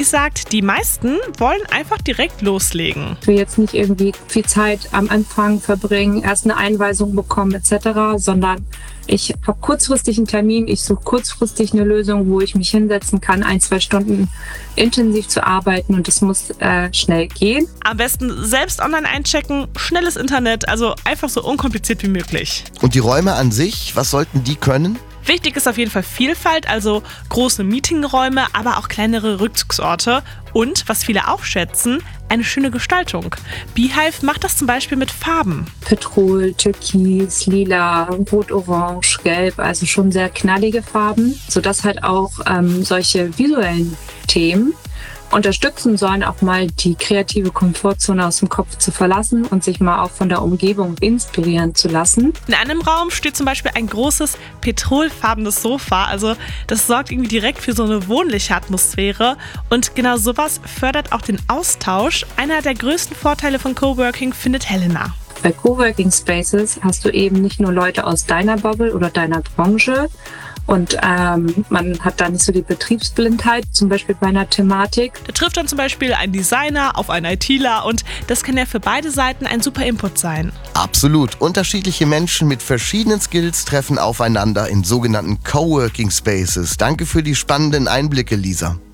sagt, die meisten wollen einfach direkt loslegen. Ich will jetzt nicht irgendwie viel Zeit am Anfang verbringen, erst eine Einweisung bekommen etc., sondern ich habe kurzfristig einen Termin, ich suche kurzfristig eine Lösung, wo ich mich hinsetzen kann, 1-2 Stunden intensiv zu arbeiten und es muss schnell gehen. Am besten selbst online einchecken, schnelles Internet, also einfach so unkompliziert wie möglich. Und die Räume an sich, was sollten die können? Wichtig ist auf jeden Fall Vielfalt, also große Meetingräume, aber auch kleinere Rückzugsorte und, was viele auch schätzen, eine schöne Gestaltung. Beehive macht das zum Beispiel mit Farben. Petrol, Türkis, Lila, Rot, Orange, Gelb, also schon sehr knallige Farben, sodass halt auch solche visuellen Themen unterstützen sollen, auch mal die kreative Komfortzone aus dem Kopf zu verlassen und sich mal auch von der Umgebung inspirieren zu lassen. In einem Raum steht zum Beispiel ein großes petrolfarbenes Sofa, also das sorgt irgendwie direkt für so eine wohnliche Atmosphäre und genau sowas fördert auch den Austausch. Einer der größten Vorteile von Coworking findet Helena. Bei Coworking Spaces hast du eben nicht nur Leute aus deiner Bubble oder deiner Branche, und man hat da nicht so die Betriebsblindheit, zum Beispiel bei einer Thematik. Da trifft dann zum Beispiel ein Designer auf einen ITler und das kann ja für beide Seiten ein super Input sein. Absolut. Unterschiedliche Menschen mit verschiedenen Skills treffen aufeinander in sogenannten Coworking Spaces. Danke für die spannenden Einblicke, Lisa.